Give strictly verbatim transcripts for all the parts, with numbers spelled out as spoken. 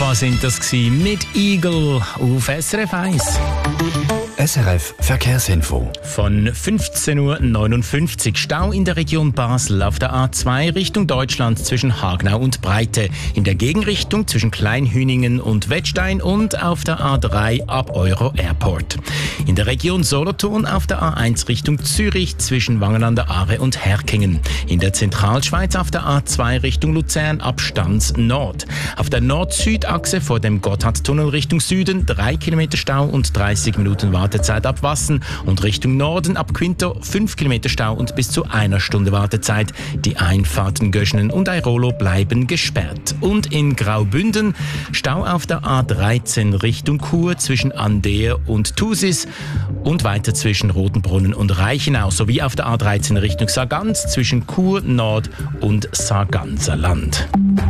Europa sind das gewesen, mit Eagle auf S R F eins. S R F Verkehrsinfo. Von fünfzehn Uhr neunundfünfzig Stau in der Region Basel auf der A zwei Richtung Deutschland zwischen Hagenau und Breite. In der Gegenrichtung zwischen Kleinhüningen und Wettstein und auf der A drei ab Euro Airport. In der Region Solothurn auf der A eins Richtung Zürich zwischen Wangen an der Aare und Herkingen. In der Zentralschweiz auf der A zwei Richtung Luzern ab Stans Nord. Auf der Nord-Süd-Achse vor dem Gotthardtunnel Richtung Süden drei Kilometer Stau und dreißig Minuten Wartezeit ab Wassen und Richtung Norden ab Quinto fünf Kilometer Stau und bis zu einer Stunde Wartezeit. Die Einfahrten Göschenen und Airolo bleiben gesperrt. Und in Graubünden Stau auf der A dreizehn Richtung Chur zwischen Andeer und Thusis und weiter zwischen Rotenbrunnen und Reichenau sowie auf der A dreizehn Richtung Sargans zwischen Chur Nord und Sarganserland.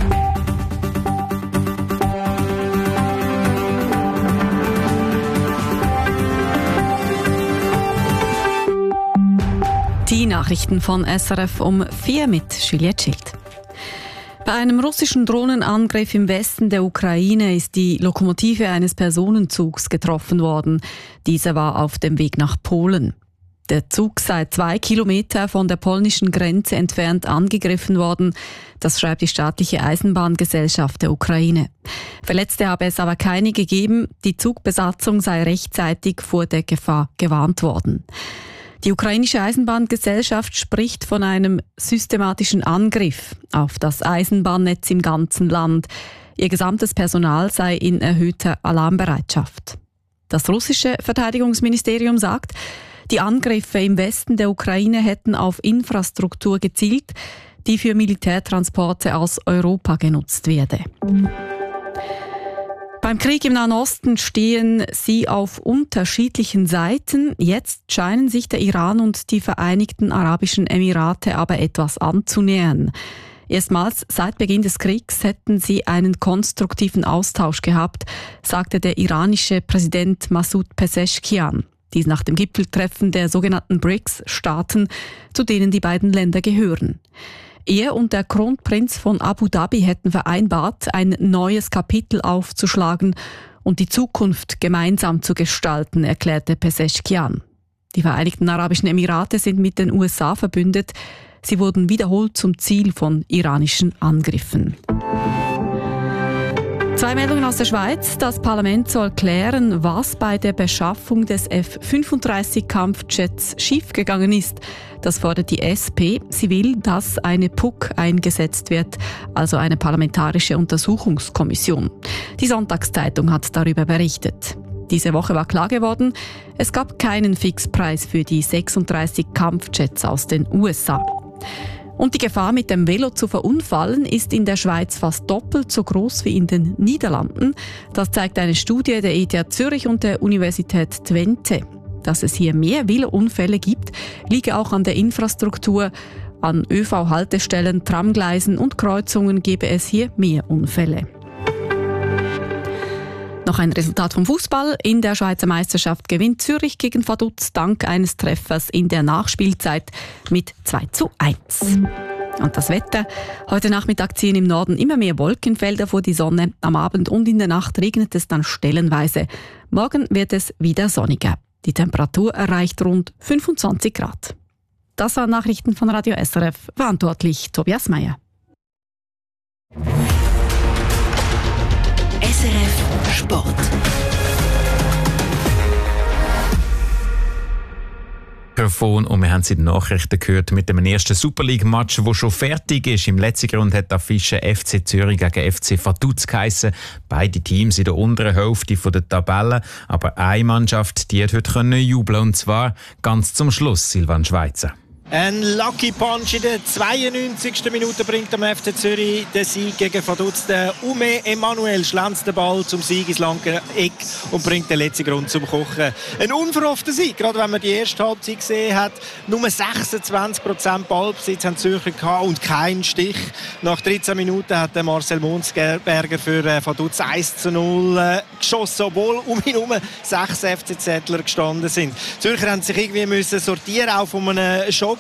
Die Nachrichten von S R F um vier mit Juliette Schild. Bei einem russischen Drohnenangriff im Westen der Ukraine ist die Lokomotive eines Personenzugs getroffen worden. Dieser war auf dem Weg nach Polen. Der Zug sei zwei Kilometer von der polnischen Grenze entfernt angegriffen worden. Das schreibt die staatliche Eisenbahngesellschaft der Ukraine. Verletzte habe es aber keine gegeben. Die Zugbesatzung sei rechtzeitig vor der Gefahr gewarnt worden. Die ukrainische Eisenbahngesellschaft spricht von einem systematischen Angriff auf das Eisenbahnnetz im ganzen Land. Ihr gesamtes Personal sei in erhöhter Alarmbereitschaft. Das russische Verteidigungsministerium sagt, die Angriffe im Westen der Ukraine hätten auf Infrastruktur gezielt, die für Militärtransporte aus Europa genutzt werde. Beim Krieg im Nahen Osten stehen sie auf unterschiedlichen Seiten. Jetzt scheinen sich der Iran und die Vereinigten Arabischen Emirate aber etwas anzunähern. Erstmals seit Beginn des Kriegs hätten sie einen konstruktiven Austausch gehabt, sagte der iranische Präsident Masoud Pezeshkian. Dies nach dem Gipfeltreffen der sogenannten BRICS-Staaten, zu denen die beiden Länder gehören. Er und der Kronprinz von Abu Dhabi hätten vereinbart, ein neues Kapitel aufzuschlagen und die Zukunft gemeinsam zu gestalten, erklärte Pezeshkian. Die Vereinigten Arabischen Emirate sind mit den U S A verbündet. Sie wurden wiederholt zum Ziel von iranischen Angriffen. Zwei Meldungen aus der Schweiz. Das Parlament soll klären, was bei der Beschaffung des F fünfunddreißig Kampfjets schiefgegangen ist. Das fordert die S P. Sie will, dass eine P U C eingesetzt wird, also eine parlamentarische Untersuchungskommission. Die Sonntagszeitung hat darüber berichtet. Diese Woche war klar geworden, es gab keinen Fixpreis für die sechsunddreißig Kampfjets aus den U S A. Und die Gefahr, mit dem Velo zu verunfallen, ist in der Schweiz fast doppelt so groß wie in den Niederlanden. Das zeigt eine Studie der E T H Zürich und der Universität Twente. Dass es hier mehr Velounfälle gibt, liege auch an der Infrastruktur. An Ö V-Haltestellen, Tramgleisen und Kreuzungen gebe es hier mehr Unfälle. Noch ein Resultat vom Fußball. In der Schweizer Meisterschaft gewinnt Zürich gegen Vaduz dank eines Treffers in der Nachspielzeit mit zwei zu eins. Und das Wetter. Heute Nachmittag ziehen im Norden immer mehr Wolkenfelder vor die Sonne. Am Abend und in der Nacht regnet es dann stellenweise. Morgen wird es wieder sonniger. Die Temperatur erreicht rund fünfundzwanzig Grad. Das waren Nachrichten von Radio S R F. Verantwortlich Tobias Meyer. S R F Sport. Mikrofon und wir haben sie in den Nachrichten gehört mit dem ersten Super League-Match, der schon fertig ist. Im letzten Grund hat die Affische F C Zürich gegen F C Vaduz geheissen. Beide Teams in der unteren Hälfte der Tabelle. Aber eine Mannschaft, die hat heute jubeln können, und zwar ganz zum Schluss, Silvan Schweizer. Ein Lucky Punch in der zweiundneunzigsten Minute bringt am F C Zürich den Sieg gegen Vaduz. Der Ume Emanuel schlänzt den Ball zum Sieg ins lange Eck und bringt den letzten Grund zum Kochen. Ein unverhoffter Sieg, gerade wenn man die erste Halbzeit gesehen hat. Nur sechsundzwanzig Prozent Ballbesitz haben die Zürcher gehabt und kein Stich. Nach dreizehn Minuten hat der Marcel Monsberger für Vaduz eins zu null geschossen, obwohl um ihn herum sechs F C Zettler gestanden sind. Die Zürcher haben sich irgendwie müssen sortieren, auch von einem Schock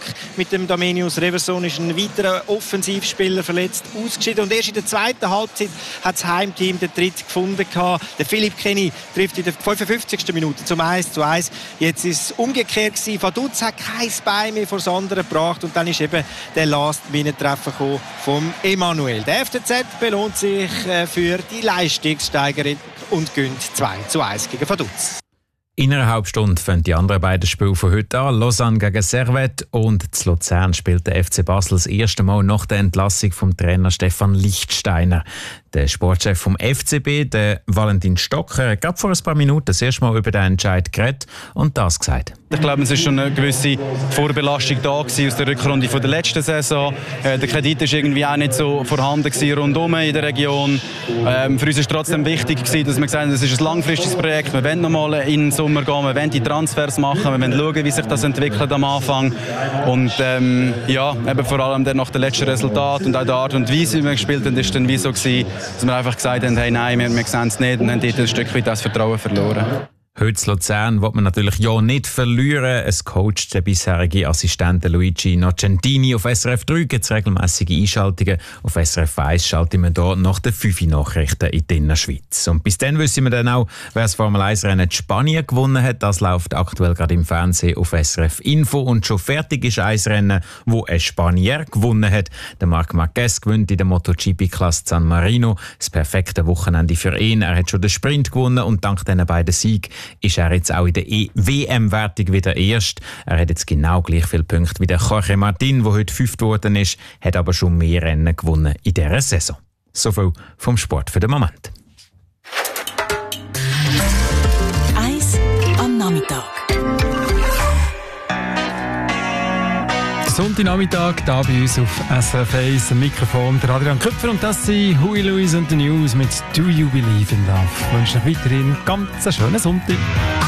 Mit dem Domenius Reverson ist ein weiterer Offensivspieler verletzt ausgeschieden. Und erst in der zweiten Halbzeit hat das Heimteam den Tritt gefunden. Der Philipp Kenny trifft in der fünfundfünfzigsten Minute zum eins zu eins. Jetzt ist es umgekehrt gewesen. Vaduz hat kein Bein mehr vor das andere gebracht. Und dann ist eben der Last-Minute-Treffer vom Emanuel. Der F C Z belohnt sich für die Leistungssteigerung und gönnt zwei zu eins gegen Vaduz. In einer halben Stunde fangen die anderen beiden Spiele von heute an. Lausanne gegen Servette und zu Luzern spielt der F C Basel das erste Mal nach der Entlassung vom Trainer Stefan Lichtsteiner. Der Sportchef vom F C B, der Valentin Stocker, hat gerade vor ein paar Minuten das erste Mal über den Entscheid geredet und das gesagt. Ich glaube, es war schon eine gewisse Vorbelastung da aus der Rückrunde von der letzten Saison. Der Kredit war irgendwie auch nicht so vorhanden gewesen, rundum in der Region. Ähm, für uns war es trotzdem wichtig gewesen, dass wir gesagt haben, es ist ein langfristiges Projekt. Wir wollen noch mal in den Sommer gehen, wir wollen die Transfers machen, wir wollen schauen, wie sich das entwickelt am Anfang. Und ähm, ja, eben vor allem dann nach dem letzten Resultat und auch der Art und Weise, wie wir gespielt haben, ist dann wie so gewesen, dass wir einfach gesagt haben, hey, nein, wir, wir sehen es nicht und haben dort ein Stück weit das Vertrauen verloren. Heute in Luzern will man natürlich ja nicht verlieren. Es coacht der bisherige Assistent Luigi Nocentini. Auf S R F drei gibt es regelmässige Einschaltungen. Auf S R F eins schalten wir hier nach den fünf Nachrichten in der Innerschweiz. Und bis dann wissen wir dann auch, wer das Formel eins Rennen in Spanien gewonnen hat. Das läuft aktuell gerade im Fernsehen auf S R F Info. Und schon fertig ist ein Rennen, wo ein Spanier gewonnen hat. Der Marc Marquez gewinnt in der MotoGP-Klasse San Marino. Das perfekte Wochenende für ihn. Er hat schon den Sprint gewonnen und dank diesen beiden Siegen ist er jetzt auch in der W M-Wertung wieder erst. Er hat jetzt genau gleich viele Punkte wie der Jorge Martin, der heute fünft geworden ist, hat aber schon mehr Rennen gewonnen in dieser Saison. So viel vom Sport für den Moment. Eis am Nachmittag. Sonntagnachmittag, hier bei uns auf S R F eins, am Mikrofon der Adrian Köpfer und das sind Huey Lewis und the News mit Do You Believe in Love. Ich wünsche euch weiterhin einen ganz schönen Sonntag.